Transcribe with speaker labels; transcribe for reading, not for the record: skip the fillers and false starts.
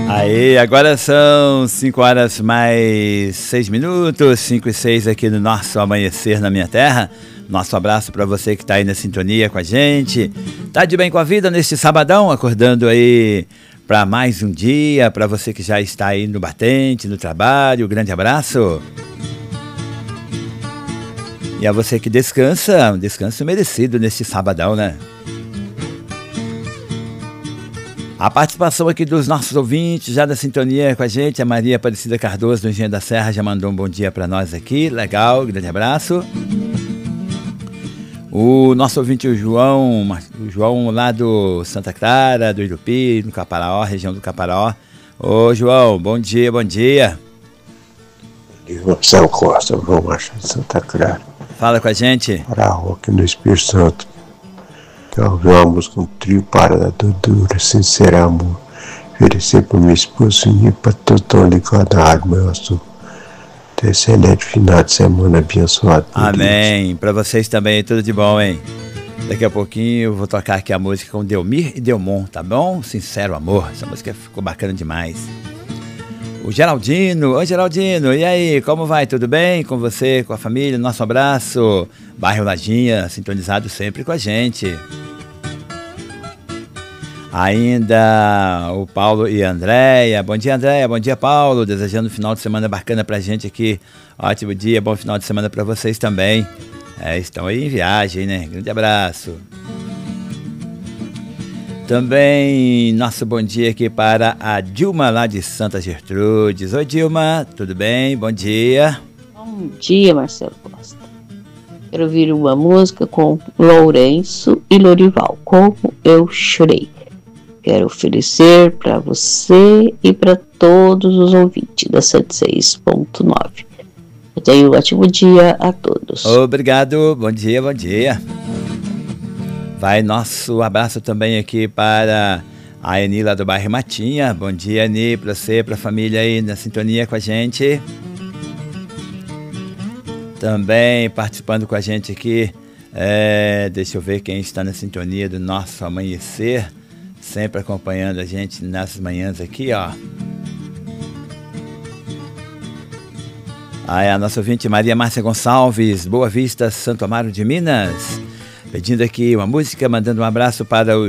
Speaker 1: Aí, agora são 5 horas mais 6 minutos, 5 e 6 aqui no nosso Amanhecer na Minha Terra. Nosso abraço para você que está aí na sintonia com a gente. Tá de bem com a vida neste sabadão, acordando aí para mais um dia, para você que já está aí no batente, no trabalho, grande abraço. E a você que descansa, um descanso merecido neste sabadão, né? A participação aqui dos nossos ouvintes, já da sintonia com a gente, a Maria Aparecida Cardoso, do Engenho da Serra, já mandou um bom dia para nós aqui, legal, grande abraço. O nosso ouvinte, o João lá do Santa Clara, do Irupi, no Caparaó, região do Caparaó. Ô João, bom dia, bom dia.
Speaker 2: Marcelo Costa, João Machado de Santa Clara.
Speaker 1: Fala com a gente.
Speaker 2: Para a Rock no Espírito Santo. Quero ouvir uma música, um trio para da Dodura, Sincero Amor. Oferecer para minha esposa e para todos estão ligados na Rádio Meu Azul. Excelente final de semana abençoado.
Speaker 1: Amém. Para vocês também, tudo de bom, hein? Daqui a pouquinho eu vou tocar aqui a música com Delmir e Delmon, tá bom? Sincero Amor. Essa música ficou bacana demais. O Geraldino, oi Geraldino, e aí, como vai? Tudo bem com você, com a família? Nosso abraço. Bairro Ladinha, sintonizado sempre com a gente. Ainda o Paulo e a Andréia. Bom dia, Andréia. Bom dia, Paulo. Desejando um final de semana bacana pra gente aqui. Ótimo dia, bom final de semana pra vocês também. Estão aí em viagem, né? Grande abraço. Também nosso bom dia aqui para a Dilma lá de Santa Gertrudes. Oi, Dilma. Tudo bem? Bom dia.
Speaker 3: Bom dia, Marcelo Costa. Quero ouvir uma música com Lourenço e Lorival. Como eu chorei. Quero oferecer para você e para todos os ouvintes da 106.9. Eu tenho um ótimo dia a todos.
Speaker 1: Obrigado, bom dia, bom dia. Vai nosso abraço também aqui para a Eni lá do bairro Matinha. Bom dia, Eni, para você, para a família aí na sintonia com a gente. Também participando com a gente aqui, deixa eu ver quem está na sintonia do nosso Amanhecer. Sempre acompanhando a gente nessas manhãs aqui, ó. A nossa ouvinte Maria Márcia Gonçalves, Boa Vista, Santo Amaro de Minas. Pedindo aqui uma música, mandando um abraço para o